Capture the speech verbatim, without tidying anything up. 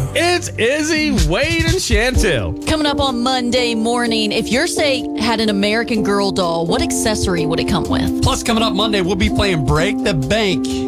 It's Izzy, Wade, and Chantel. Coming up on Monday morning, if your state had an American Girl doll, what accessory would it come with? Plus, coming up Monday, we'll be playing Break the Bank.